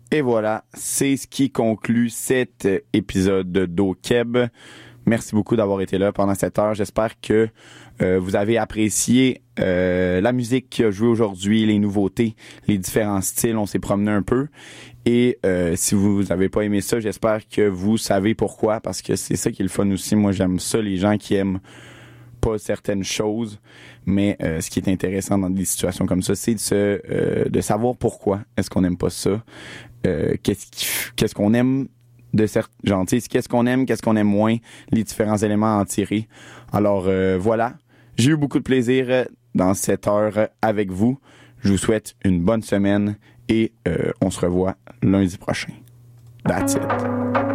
Et voilà, c'est ce qui conclut cet épisode d'O-Keb. Merci beaucoup d'avoir été là pendant cette heure. J'espère que vous avez apprécié la musique qui a joué aujourd'hui, les nouveautés, les différents styles. On s'est promené un peu. Et si vous n'avez pas aimé ça, j'espère que vous savez pourquoi, parce que c'est ça qui est le fun aussi. Moi, j'aime ça, les gens qui aiment pas certaines choses. Mais ce qui est intéressant dans des situations comme ça, c'est de savoir pourquoi est-ce qu'on n'aime pas ça. Qu'est-ce qu'on aime de genre, qu'est-ce qu'on aime moins, les différents éléments à en tirer. Alors voilà, j'ai eu beaucoup de plaisir dans cette heure avec vous. Je vous souhaite une bonne semaine et on se revoit lundi prochain. That's it.